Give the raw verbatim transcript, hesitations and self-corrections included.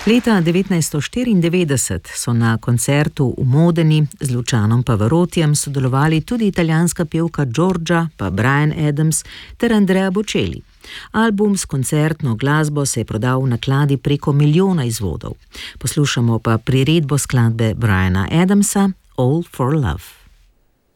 Leta devetnajststo štiriindevetdeset so na koncertu v Modeni z Lucianom Pavarottijem sodelovali tudi italijanska pevka Giorgia, pa Bryan Adams ter Andrea Bocelli. Album s koncertno glasbo se je prodal v nakladi preko milijona izvodov. Poslušamo pa priredbo skladbe Bryana Adamsa All for Love.